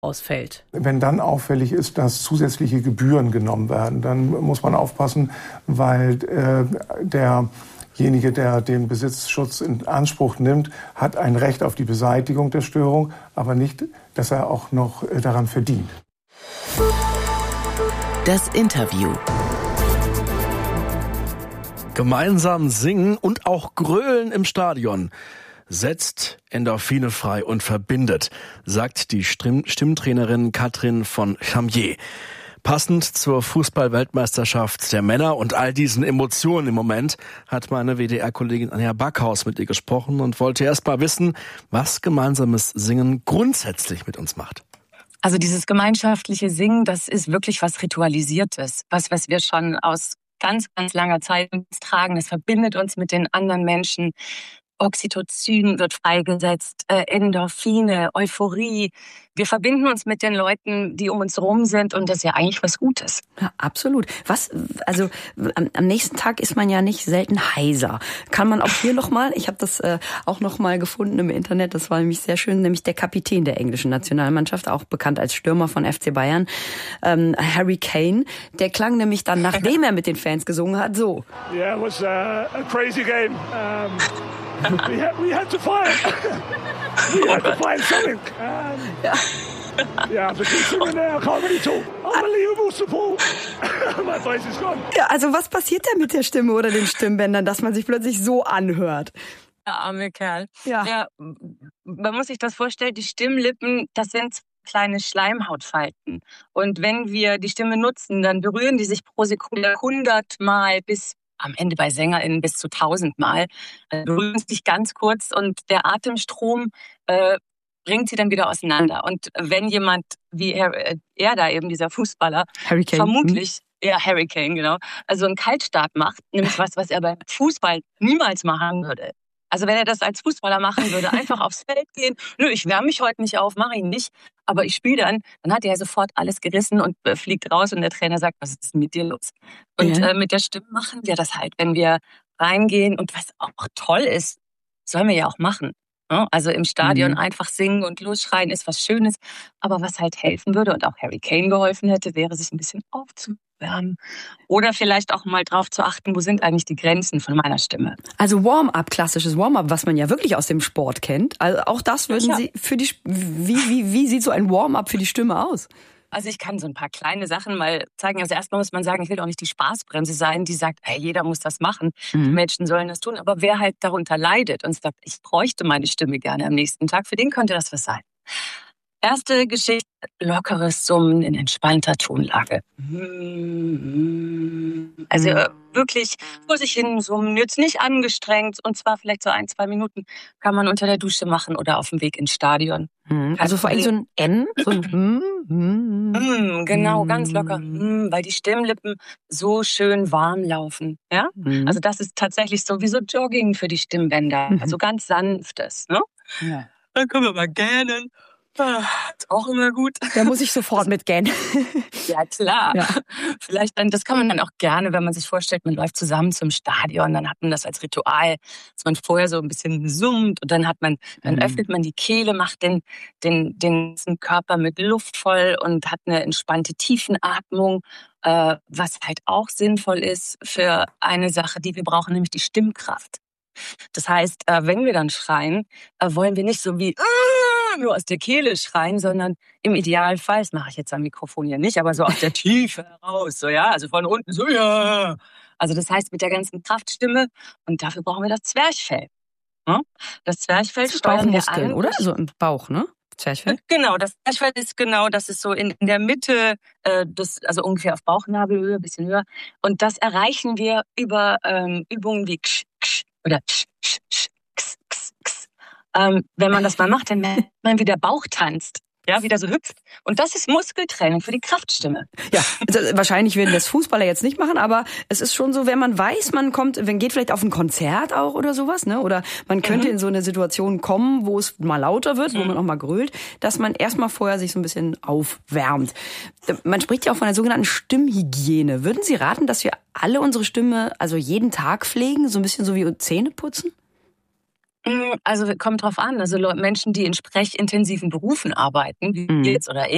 ausfällt. Wenn dann auffällig ist, dass zusätzliche Gebühren genommen werden, dann muss man aufpassen, weil derjenige, der den Besitzschutz in Anspruch nimmt, hat ein Recht auf die Beseitigung der Störung, aber nicht, dass er auch noch daran verdient. Das Interview. Gemeinsam singen und auch grölen im Stadion setzt Endorphine frei und verbindet, sagt die Stimmtrainerin Katrin von Chamier. Passend zur Fußball-Weltmeisterschaft der Männer und all diesen Emotionen im Moment hat meine WDR-Kollegin Anja Backhaus mit ihr gesprochen und wollte erst mal wissen, was gemeinsames Singen grundsätzlich mit uns macht. Also dieses gemeinschaftliche Singen, das ist wirklich was Ritualisiertes, was wir schon aus ganz, ganz langer Zeit tragen. Das verbindet uns mit den anderen Menschen. Oxytocin wird freigesetzt, Endorphine, Euphorie. Wir verbinden uns mit den Leuten, die um uns rum sind, und das ist ja eigentlich was Gutes. Ja, absolut. Am nächsten Tag ist man ja nicht selten heiser. Kann man auch hier nochmal, ich habe das auch nochmal gefunden im Internet, das war nämlich sehr schön, nämlich der Kapitän der englischen Nationalmannschaft, auch bekannt als Stürmer von FC Bayern, Harry Kane, der klang nämlich dann, nachdem er mit den Fans gesungen hat, so. Yeah, it was a crazy game. We had to fight. We had to find something. Yeah, after singing there, I can't really talk. Unbelievable support. My voice is gone. Ja, also was passiert da mit der Stimme oder den Stimmbändern, dass man sich plötzlich so anhört? Der arme Kerl. Ja. Man muss sich das vorstellen, die Stimmlippen, das sind kleine Schleimhautfalten. Und wenn wir die Stimme nutzen, dann berühren die sich pro Sekunde 100 Mal bis am Ende bei SängerInnen bis zu 1000 Mal, berühren sich ganz kurz und der Atemstrom bringt sie dann wieder auseinander. Und wenn jemand, wie er da eben, dieser Fußballer, Harry Kane. Vermutlich, Harry Kane, genau, also einen Kaltstart macht, nämlich was er beim Fußball niemals machen würde. Also wenn er das als Fußballer machen würde, einfach aufs Feld gehen, nö, ich wärme mich heute nicht auf, mache ich nicht, aber ich spiele dann hat er sofort alles gerissen und fliegt raus und der Trainer sagt, was ist mit dir los? Und mit der Stimme machen wir das halt, wenn wir reingehen, und was auch toll ist, sollen wir ja auch machen. Also im Stadion einfach singen und losschreien ist was Schönes, aber was halt helfen würde und auch Harry Kane geholfen hätte, wäre sich ein bisschen aufzuwärmen oder vielleicht auch mal drauf zu achten, wo sind eigentlich die Grenzen von meiner Stimme. Also Warm-up, klassisches Warm-up, was man ja wirklich aus dem Sport kennt. Also auch das würden Sie für die, wie sieht so ein Warm-up für die Stimme aus? Also ich kann so ein paar kleine Sachen mal zeigen. Also erstmal muss man sagen, ich will auch nicht die Spaßbremse sein, die sagt, hey, jeder muss das machen. Die Menschen sollen das tun. Aber wer halt darunter leidet und sagt, ich bräuchte meine Stimme gerne am nächsten Tag, für den könnte das was sein. Erste Geschichte, lockeres Summen in entspannter Tonlage. Also wirklich vor sich hin summen, jetzt nicht angestrengt, und zwar vielleicht so 1-2 Minuten kann man unter der Dusche machen oder auf dem Weg ins Stadion. Also vor allem so ein N, so ein genau, ganz locker, weil die Stimmlippen so schön warm laufen. Ja? Also das ist tatsächlich so wie so Jogging für die Stimmbänder, also ganz sanftes. Ne? Ja. Dann können wir mal gähnen. Ist auch immer gut. Da muss ich sofort mitgehen. Ja, klar. Ja. Vielleicht dann, das kann man dann auch gerne, wenn man sich vorstellt, man läuft zusammen zum Stadion, dann hat man das als Ritual, dass man vorher so ein bisschen summt und dann öffnet man die Kehle, macht den ganzen Körper mit Luft voll und hat eine entspannte Tiefenatmung, was halt auch sinnvoll ist für eine Sache, die wir brauchen, nämlich die Stimmkraft. Das heißt, wenn wir dann schreien, wollen wir nicht so wie nur aus der Kehle schreien, sondern im Idealfall, das mache ich jetzt am Mikrofon hier nicht, aber so aus der Tiefe heraus, so ja, also von unten so ja. Also das heißt mit der ganzen Kraftstimme, und dafür brauchen wir das Zwerchfell. Das Zwerchfell steuern wir an. Oder? So im Bauch, ne? Zwerchfell? Genau, das Zwerchfell ist das ist so in der Mitte, also ungefähr auf Bauchnabelhöhe, ein bisschen höher. Und das erreichen wir über Übungen wie ksch, ksch oder ksch, ksch, ksch, ksch, ksch, ksch. Wenn man das mal macht, dann merkt man, wie der Bauch tanzt. Ja, wieder so hüpft. Und das ist Muskeltraining für die Kraftstimme. Ja, also wahrscheinlich werden das Fußballer jetzt nicht machen, aber es ist schon so, wenn man weiß, man geht vielleicht auf ein Konzert auch oder sowas, ne? Oder man könnte in so eine Situation kommen, wo es mal lauter wird, wo man auch mal grölt, dass man erstmal vorher sich so ein bisschen aufwärmt. Man spricht ja auch von der sogenannten Stimmhygiene. Würden Sie raten, dass wir alle unsere Stimme also jeden Tag pflegen, so ein bisschen so wie Zähne putzen? Also kommt drauf an. Also Menschen, die in sprechintensiven Berufen arbeiten, wie jetzt oder